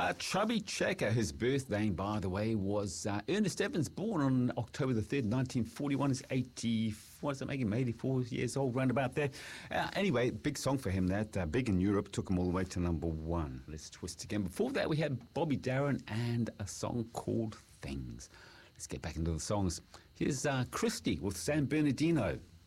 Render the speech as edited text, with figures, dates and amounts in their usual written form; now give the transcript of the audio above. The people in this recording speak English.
Chubby Checker, his birth name, by the way, was Ernest Evans, born on October the 3rd, 1941. He's 80, what does that make him, 84 years old, round about there. Anyway, big song for him, that. Big in Europe, took him all the way to #1. Let's twist again. Before that, we had Bobby Darin and a song called Things. Let's get back into the songs. Here's Christy with San Bernardino.